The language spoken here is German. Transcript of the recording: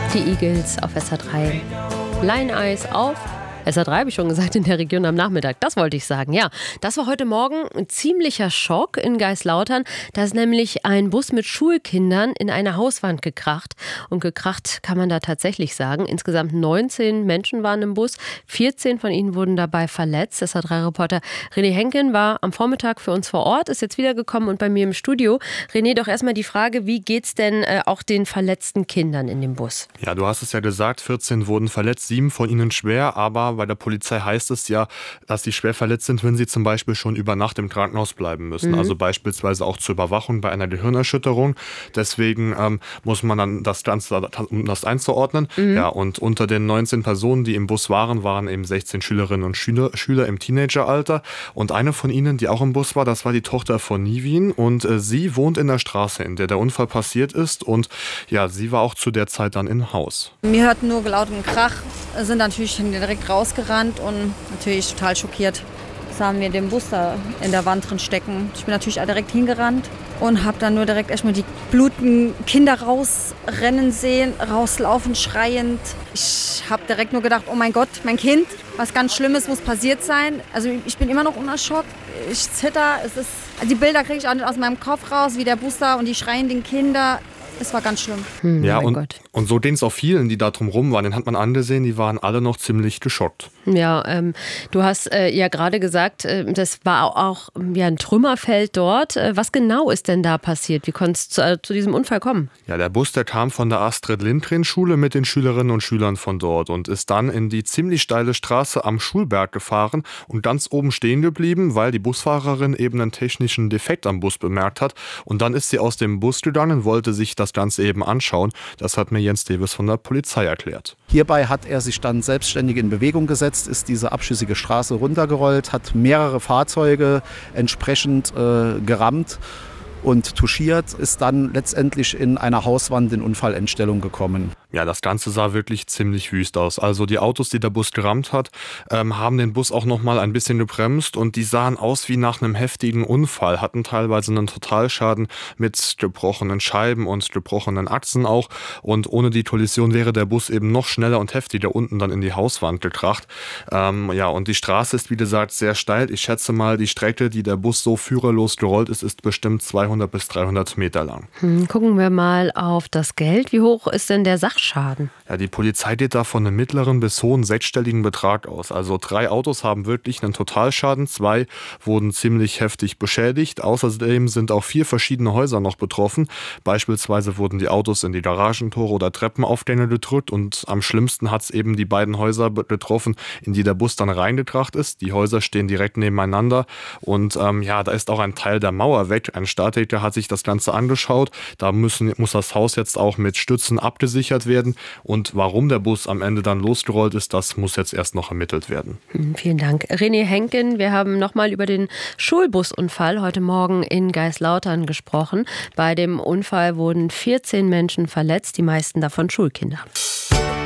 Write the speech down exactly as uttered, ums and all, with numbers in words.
Die Eagles auf S R drei. Line-Eis auf S R drei, habe ich schon gesagt, in der Region am Nachmittag. Das wollte ich sagen, ja. Das war heute Morgen ein ziemlicher Schock in Geislautern. Da ist nämlich ein Bus mit Schulkindern in eine Hauswand gekracht. Und gekracht kann man da tatsächlich sagen. Insgesamt neunzehn Menschen waren im Bus. vierzehn von ihnen wurden dabei verletzt. S R drei-Reporter René Henken war am Vormittag für uns vor Ort, ist jetzt wiedergekommen und bei mir im Studio. René, doch erstmal die Frage, wie geht's denn äh, auch den verletzten Kindern in dem Bus? Ja, du hast es ja gesagt, vierzehn wurden verletzt, sieben von ihnen schwer, aber bei der Polizei heißt es ja, dass sie schwer verletzt sind, wenn sie zum Beispiel schon über Nacht im Krankenhaus bleiben müssen. Mhm. Also beispielsweise auch zur Überwachung bei einer Gehirnerschütterung. Deswegen ähm, muss man dann das Ganze, um das einzuordnen. Mhm. Ja, und unter den neunzehn Personen, die im Bus waren, waren eben sechzehn Schülerinnen und Schüler, Schüler im Teenageralter. Und eine von ihnen, die auch im Bus war, das war die Tochter von Nivin. Und äh, sie wohnt in der Straße, in der der Unfall passiert ist. Und ja, sie war auch zu der Zeit dann im Haus. Wir hörten nur lauten Krach, sind natürlich direkt rausgerannt und natürlich total schockiert. Sahen wir den Bus da in der Wand drin stecken. Ich bin natürlich direkt hingerannt und habe dann nur direkt erstmal die blutigen Kinder rausrennen sehen, rauslaufen, schreiend. Ich habe direkt nur gedacht, oh mein Gott, mein Kind, was ganz Schlimmes muss passiert sein. Also ich bin immer noch unter Schock. Ich zitter. Es ist, die Bilder kriege ich auch nicht aus meinem Kopf raus, wie der Bus da und die schreienden Kinder. Es war ganz schlimm. Hm, ja, und, und so ging es auch vielen, die da drum rum waren. Den hat man angesehen, die waren alle noch ziemlich geschockt. Ja, ähm, du hast äh, ja gerade gesagt, äh, das war auch ja, ein Trümmerfeld dort. Äh, was genau ist denn da passiert? Wie konnte es zu, äh, zu diesem Unfall kommen? Ja, der Bus, der kam von der Astrid-Lindgren-Schule mit den Schülerinnen und Schülern von dort und ist dann in die ziemlich steile Straße am Schulberg gefahren und ganz oben stehen geblieben, weil die Busfahrerin eben einen technischen Defekt am Bus bemerkt hat. Und dann ist sie aus dem Bus gegangen, wollte sich das Ganze eben anschauen. Das hat mir Jens Davis von der Polizei erklärt. Hierbei hat er sich dann selbstständig in Bewegung gesetzt, ist diese abschüssige Straße runtergerollt, hat mehrere Fahrzeuge entsprechend äh, gerammt und touchiert, ist dann letztendlich in einer Hauswand in Unfallentstellung gekommen. Ja, das Ganze sah wirklich ziemlich wüst aus. Also die Autos, die der Bus gerammt hat, ähm, haben den Bus auch noch mal ein bisschen gebremst und die sahen aus wie nach einem heftigen Unfall, hatten teilweise einen Totalschaden mit gebrochenen Scheiben und gebrochenen Achsen auch. Und ohne die Kollision wäre der Bus eben noch schneller und heftiger unten dann in die Hauswand gekracht. Ähm, ja, und die Straße ist, wie gesagt, sehr steil. Ich schätze mal, die Strecke, die der Bus so führerlos gerollt ist, ist bestimmt zweihundert bis dreihundert Meter lang. Hm, gucken wir mal auf das Geld. Wie hoch ist denn der Sachschaden? Schaden. Ja, die Polizei geht da von einem mittleren bis hohen sechsstelligen Betrag aus. Also drei Autos haben wirklich einen Totalschaden, zwei wurden ziemlich heftig beschädigt. Außerdem sind auch vier verschiedene Häuser noch betroffen. Beispielsweise wurden die Autos in die Garagentore oder Treppenaufgänge gedrückt und am schlimmsten hat es eben die beiden Häuser betroffen, in die der Bus dann reingekracht ist. Die Häuser stehen direkt nebeneinander und ähm, ja, da ist auch ein Teil der Mauer weg. Ein Statiker hat sich das Ganze angeschaut. Da müssen, muss das Haus jetzt auch mit Stützen abgesichert werden. Und warum der Bus am Ende dann losgerollt ist, das muss jetzt erst noch ermittelt werden. Vielen Dank. René Henken, wir haben nochmal über den Schulbusunfall heute Morgen in Geislautern gesprochen. Bei dem Unfall wurden vierzehn Menschen verletzt, die meisten davon Schulkinder.